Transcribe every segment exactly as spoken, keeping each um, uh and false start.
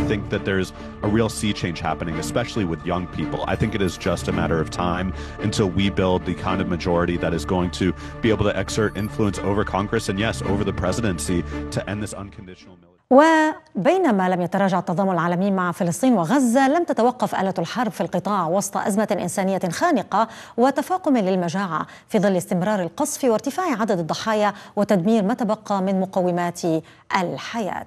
think that there's a real sea change happening, especially with young people. I think it is just a matter of time until we build the kind of majority that is going to be able to exert influence over Congress and, yes, over the presidency to end this unconditional military. وبينما لم يتراجع التضامن العالمي مع فلسطين وغزة، لم تتوقف آلة الحرب في القطاع وسط أزمة إنسانية خانقة وتفاقم للمجاعة في ظل استمرار القصف وارتفاع عدد الضحايا وتدمير ما تبقى من مقومات الحياة.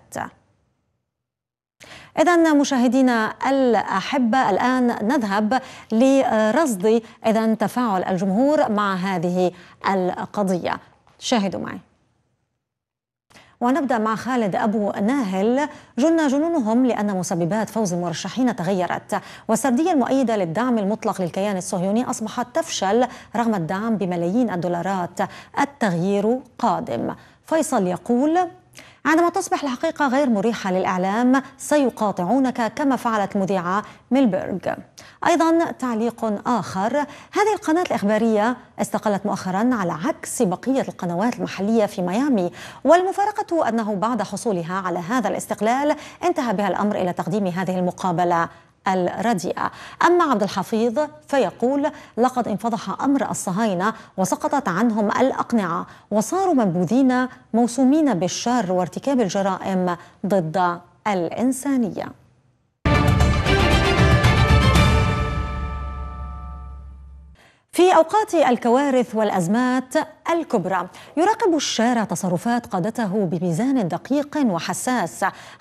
إذن مشاهدينا الأحبة، الآن نذهب لرصد إذن تفاعل الجمهور مع هذه القضية. شاهدوا معي. ونبدأ مع خالد أبو ناهل. جن جنونهم لأن مسببات فوز المرشحين تغيرت، والسردية المؤيدة للدعم المطلق للكيان الصهيوني أصبحت تفشل رغم الدعم بملايين الدولارات. التغيير قادم. فيصل يقول: عندما تصبح الحقيقة غير مريحة للإعلام سيقاطعونك كما فعلت المذيعة ميلبرغ. أيضا تعليق آخر: هذه القناة الإخبارية استقلت مؤخرا على عكس بقية القنوات المحلية في ميامي، والمفارقة أنه بعد حصولها على هذا الاستقلال انتهى بها الأمر إلى تقديم هذه المقابلة الرديئة. أما عبد الحفيظ فيقول: لقد انفضح أمر الصهاينة وسقطت عنهم الأقنعة وصاروا منبوذين موسومين بالشر وارتكاب الجرائم ضد الإنسانية. في أوقات الكوارث والأزمات الكبرى يراقب الشارع تصرفات قادته بميزان دقيق وحساس